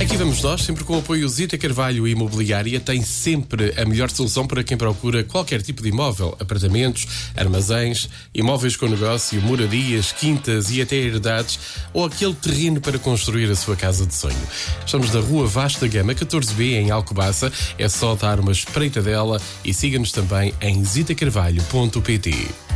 Aqui vamos nós, sempre com o apoio Zita Carvalho Imobiliária, tem sempre a melhor solução para quem procura qualquer tipo de imóvel, apartamentos, armazéns, imóveis com negócio, moradias, quintas e até herdades, ou aquele terreno para construir a sua casa de sonho. Estamos na Rua Vasta Gama 14B em Alcobaça, é só dar uma espreitadela e siga-nos também em zitacarvalho.pt.